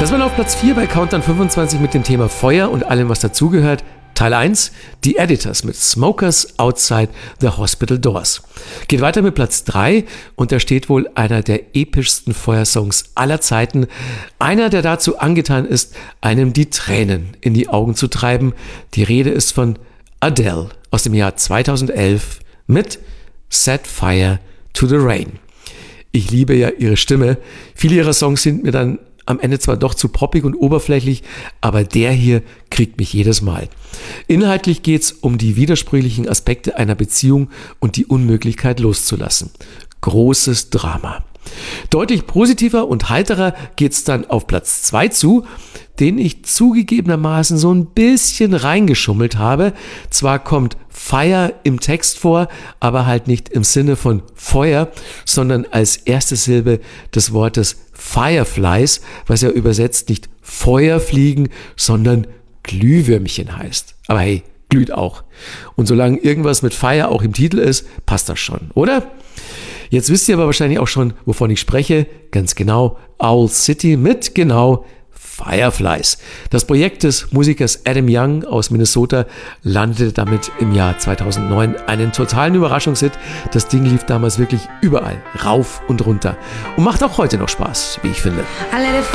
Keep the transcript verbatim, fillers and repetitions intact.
Das war auf Platz vier bei Countdown fünfundzwanzig mit dem Thema Feuer und allem, was dazugehört. Teil eins, die Editors mit Smokers Outside the Hospital Doors. Geht weiter mit Platz drei und da steht wohl einer der epischsten Feuersongs aller Zeiten. Einer, der dazu angetan ist, einem die Tränen in die Augen zu treiben. Die Rede ist von Adele aus dem Jahr zweitausendelf mit Set Fire to the Rain. Ich liebe ja ihre Stimme. Viele ihrer Songs sind mir dann am Ende zwar doch zu poppig und oberflächlich, aber der hier kriegt mich jedes Mal. Inhaltlich geht's um die widersprüchlichen Aspekte einer Beziehung und die Unmöglichkeit loszulassen. Großes Drama. Deutlich positiver und heiterer geht's dann auf Platz zwei zu, den ich zugegebenermaßen so ein bisschen reingeschummelt habe. Zwar kommt Fire im Text vor, aber halt nicht im Sinne von Feuer, sondern als erste Silbe des Wortes Fireflies, was ja übersetzt nicht Feuerfliegen, sondern Glühwürmchen heißt. Aber hey, glüht auch. Und solange irgendwas mit Fire auch im Titel ist, passt das schon, oder? Jetzt wisst ihr aber wahrscheinlich auch schon, wovon ich spreche. Ganz genau, Owl City mit genau Fireflies. Das Projekt des Musikers Adam Young aus Minnesota landete damit im Jahr zweitausendneun einen totalen Überraschungshit. Das Ding lief damals wirklich überall, rauf und runter. Und macht auch heute noch Spaß, wie ich finde.